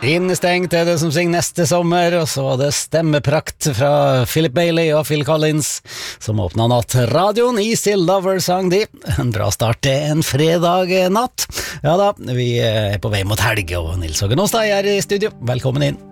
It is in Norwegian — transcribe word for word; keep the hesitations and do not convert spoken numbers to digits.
Innestengt er det som synger neste sommer, og så var det stemmeprakt fra Philip Bailey og Phil Collins som åpnet nattradioen. Easy Lover sang de. En bra start til en fredag natt. Ja da, vi er på vei mot helg, og Nils Hågen Åstad er i studio. Velkommen inn.